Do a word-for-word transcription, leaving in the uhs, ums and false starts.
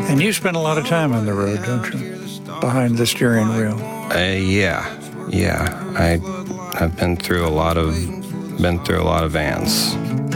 And you spend a lot of time on the road, don't you? Behind the steering wheel. Uh, yeah, yeah. I, I've been through a lot of, been through a lot of vans.